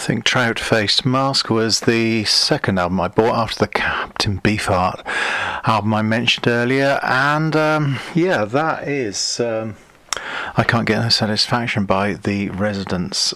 think Trout-Faced Mask was the second album I bought after the Captain Beefheart album I mentioned earlier, and that is I can't get no satisfaction by the Residents.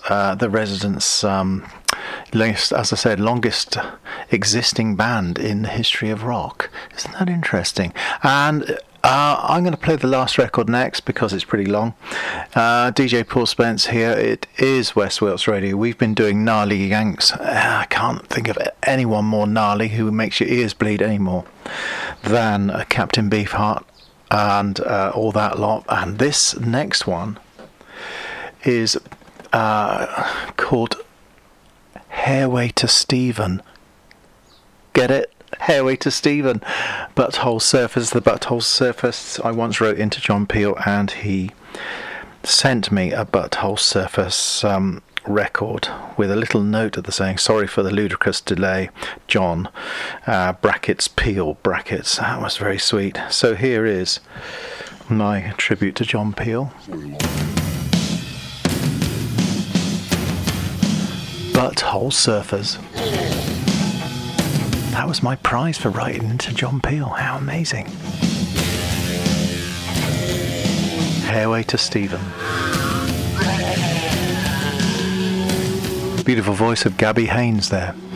As I said, longest existing band in the history of rock. Isn't that interesting? And I'm going to play the last record next because it's pretty long. DJ Paul Spence here. It is West Wilts Radio. We've been doing gnarly Yanks. I can't think of anyone more gnarly who makes your ears bleed anymore than Captain Beefheart and all that lot. And this next one is called Hairway to Stephen. Get it? Hairway to Stephen. Butthole Surfers. The Butthole Surfers. I once wrote into John Peel and he sent me a Butthole Surface record with a little note at the saying, sorry for the ludicrous delay, John, brackets, Peel, brackets. That was very sweet. So here is my tribute to John Peel. Butthole Surfers. That was my prize for writing to John Peel. How amazing. Hairway to Stephen. Beautiful voice of Gabby Haynes there.